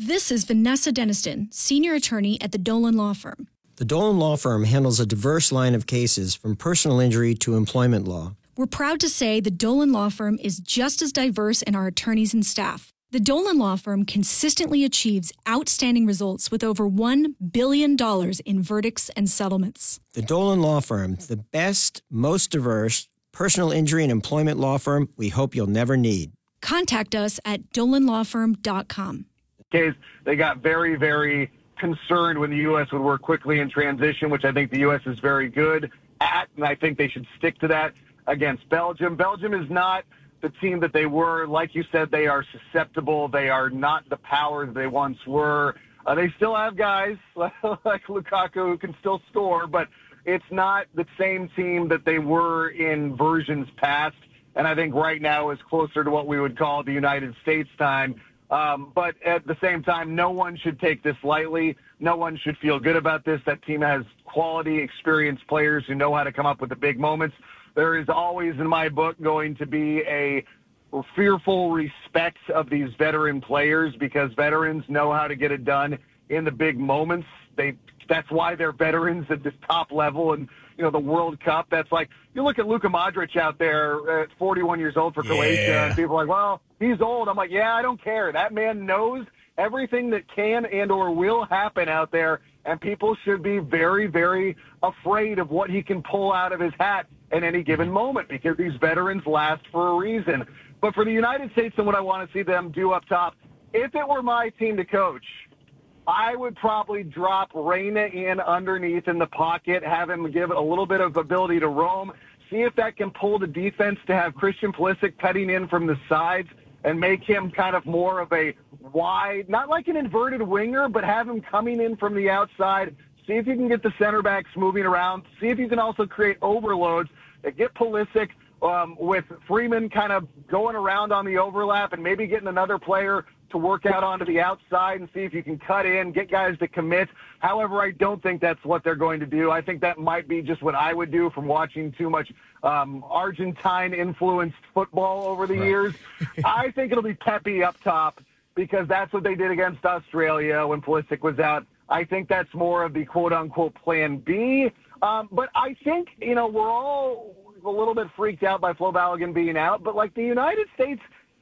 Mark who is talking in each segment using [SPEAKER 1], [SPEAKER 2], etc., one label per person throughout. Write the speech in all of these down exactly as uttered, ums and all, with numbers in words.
[SPEAKER 1] This is Vanessa Deniston, senior attorney at the Dolan Law Firm.
[SPEAKER 2] The Dolan Law Firm handles a diverse line of cases from personal injury to employment law.
[SPEAKER 1] We're proud to say the Dolan Law Firm is just as diverse in our attorneys and staff. The Dolan Law Firm consistently achieves outstanding results with over one billion dollars in verdicts and settlements.
[SPEAKER 2] The Dolan Law Firm, the best, most diverse personal injury and employment law firm we hope you'll never need.
[SPEAKER 1] Contact us at dolan law firm dot com.
[SPEAKER 3] Case, they got very, very concerned when the U S would work quickly in transition, which I think the U S is very good at, and I think they should stick to that against Belgium. Belgium is not the team that they were. Like you said, they are susceptible. They are not the power that they once were. Uh, they still have guys like Lukaku who can still score, but it's not the same team that they were in versions past, and I think right now is closer to what we would call the United States time. Um, but at the same time, no one should take this lightly. No one should feel good about this. That team has quality, experienced players who know how to come up with the big moments. There is always, in my book, going to be a fearful respect of these veteran players because veterans know how to get it done in the big moments. They That's why they're veterans at this top level. And, you know, the World Cup, that's like, you look at Luka Modric out there at forty-one years old for Croatia,
[SPEAKER 4] Yeah.
[SPEAKER 3] and people are like, well, he's old. I'm like, yeah, I don't care. That man knows everything that can and or will happen out there, and people should be very, very afraid of what he can pull out of his hat at any given moment because these veterans last for a reason. But for the United States and what I want to see them do up top, if it were my team to coach, I would probably drop Reyna in underneath in the pocket, have him give it a little bit of ability to roam, see if that can pull the defense to have Christian Pulisic cutting in from the sides and make him kind of more of a wide, not like an inverted winger, but have him coming in from the outside. See if you can get the center backs moving around. See if you can also create overloads that get Pulisic um, with Freeman kind of going around on the overlap and maybe getting another player to work out onto the outside and see if you can cut in, get guys to commit. However, I don't think that's what they're going to do. I think that might be just what I would do from watching too much um, Argentine-influenced football over the
[SPEAKER 4] right.
[SPEAKER 3] years. I think it'll be Pepe up top because that's what they did against Australia when Pulisic was out. I think that's more of the quote-unquote plan B. Um, but I think, you know, we're all a little bit freaked out by Flo Balogun being out, but like the United States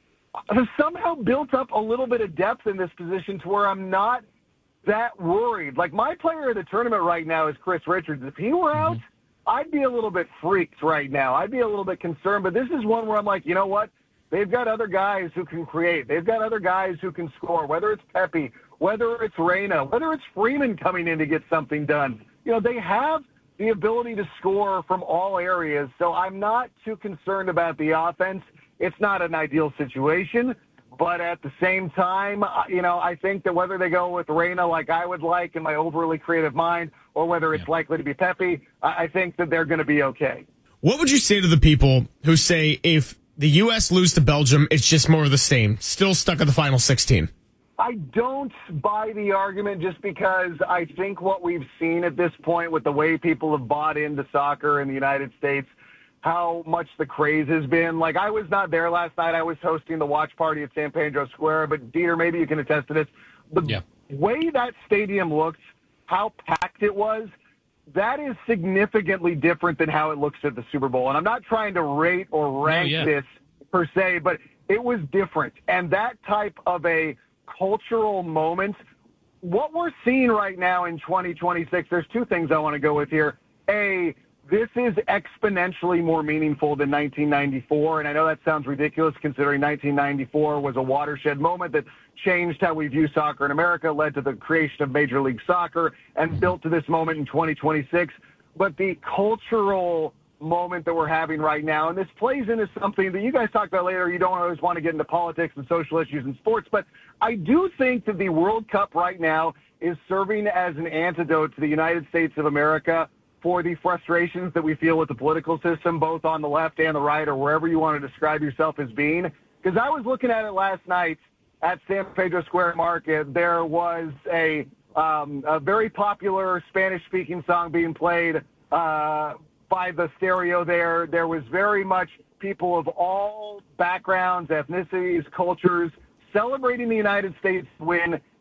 [SPEAKER 3] has somehow built up a little bit of depth in this position to where I'm not that worried. Like my player of the tournament right now is Chris Richards. If he were out, mm-hmm. I'd be a little bit freaked right now. I'd be a little bit concerned, but this is one where I'm like, you know what? They've got other guys who can create. They've got other guys who can score, whether it's Pepe, whether it's Reyna, whether it's Freeman coming in to get something done. You know, they have the ability to score from all areas, so I'm not too concerned about the offense. It's not an ideal situation, but at the same time, you know, I think that whether they go with Reyna like I would like in my overly creative mind or whether it's yeah. likely to be Pepe, I think that they're going to be okay.
[SPEAKER 4] What would you say to the people who say if the U S lose to Belgium, it's just more of the same, still stuck at the final sixteen?
[SPEAKER 3] I don't buy the argument just because I think what we've seen at this point with the way people have bought into soccer in the United States, how much the craze has been. Like, I was not there last night. I was hosting the watch party at San Pedro Square, but Dieter, maybe you can attest to this. The
[SPEAKER 4] yeah.
[SPEAKER 3] way that stadium looked, how packed it was, that is significantly different than how it looks at the Super Bowl. And I'm not trying to rate or rank
[SPEAKER 4] oh, yeah.
[SPEAKER 3] this per se, but it was different. And that type of a cultural moment, what we're seeing right now in twenty twenty-six, there's two things I want to go with here. A, this is exponentially more meaningful than nineteen ninety-four, and I know that sounds ridiculous considering nineteen ninety-four was a watershed moment that changed how we view soccer in America, led to the creation of Major League Soccer, and built to this moment in twenty twenty-six. But the cultural moment that we're having right now, and this plays into something that you guys talked about later, you don't always want to get into politics and social issues in sports, but I do think that the World Cup right now is serving as an antidote to the United States of America for the frustrations that we feel with the political system, both on the left and the right, or wherever you want to describe yourself as being. Because I was looking at it last night at San Pedro Square Market. There was a, um, a very popular Spanish-speaking song being played uh, by the stereo there. There was very much people of all backgrounds, ethnicities, cultures, celebrating the United States win